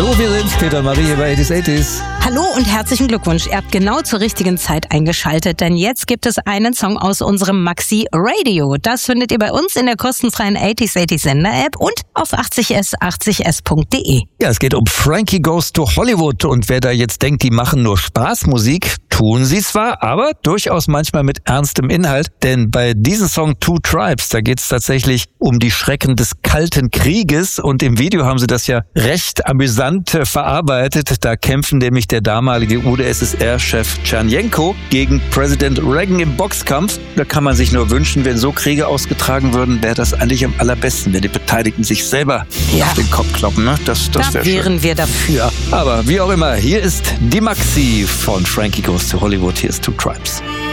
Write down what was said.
Hallo, wir sind Peter und Marie hier bei 80s. Hallo und herzlichen Glückwunsch. Ihr habt genau zur richtigen Zeit eingeschaltet, denn jetzt gibt es einen Song aus unserem Maxi Radio. Das findet ihr bei uns in der kostenfreien 80s Sender-App und auf 80s80s.de. Ja, es geht um Frankie Goes to Hollywood und wer da jetzt denkt, die machen nur Spaßmusik, tun sie zwar, aber durchaus manchmal mit ernstem Inhalt, denn bei diesem Song Two Tribes, da geht es tatsächlich um die Schrecken des Kalten Krieges und im Video haben sie das ja recht amüsant verarbeitet. Da kämpfen nämlich der damalige UdSSR-Chef Tschernjenko gegen Präsident Reagan im Boxkampf. Da kann man sich nur wünschen, wenn so Kriege ausgetragen würden, wäre das eigentlich am allerbesten, wenn die Beteiligten sich selber auf den Kopf kloppen. Ne? Das da wären wir dafür. Aber wie auch immer, hier ist die Maxi von Frankie Goes to Hollywood. Hier ist Two Tribes.